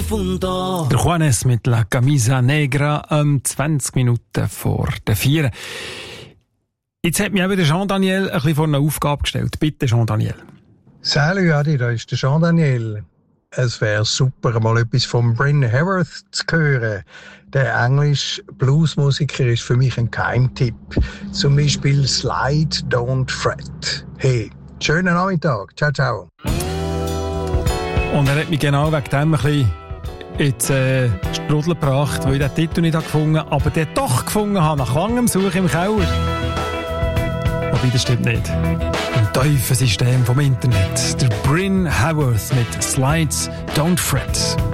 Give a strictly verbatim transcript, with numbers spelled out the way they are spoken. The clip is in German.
difunto. Der Juanes mit La Camisa Negra um zwanzig Minuten vor der vier. Jetzt hat mich eben der Jean-Daniel ein bisschen vor eine Aufgabe gestellt. Bitte, Jean-Daniel. Salut Adi, da ist der Jean-Daniel. Es wäre super, mal etwas von Bryn Haworth zu hören. Der englische Bluesmusiker ist für mich ein Geheimtipp. Zum Beispiel Slide, Don't Fret. Hey, schönen Nachmittag. Ciao, ciao. Und er hat mich genau wegen dem ein bisschen ins äh, Strudel gebracht, weil ich den Titel nicht gefunden habe, aber den doch gefunden habe, nach langem Suchen im Keller. Wobei, das stimmt nicht. Im tiefen System vom Internet. Der Bryn Haworth mit Slides Don't Fret.